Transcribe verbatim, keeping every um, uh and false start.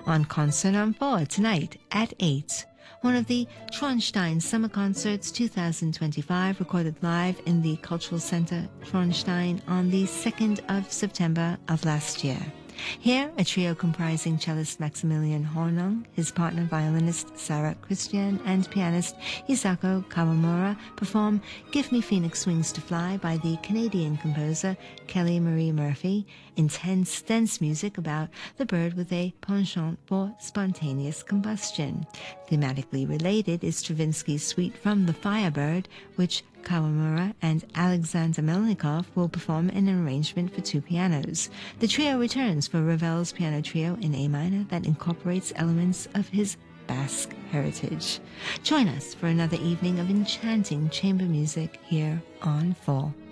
on Concert on four tonight at eight. One of the Traunstein Summer Concerts twenty twenty-five, recorded live in the Cultural Center Traunstein on the second of September of last year. Here, a trio comprising cellist Maximilian Hornung, his partner violinist Sarah Christian, and pianist Hisako Kawamura perform Give Me Phoenix Wings to Fly by the Canadian composer Kelly Marie Murphy, intense dance music about the bird with a penchant for spontaneous combustion. Thematically related is Stravinsky's suite from The Firebird, which Kawamura and Alexander Melnikov will perform in an arrangement for two pianos. The trio returns for Ravel's piano trio in A minor that incorporates elements of his Basque heritage. Join us for another evening of enchanting chamber music here on four.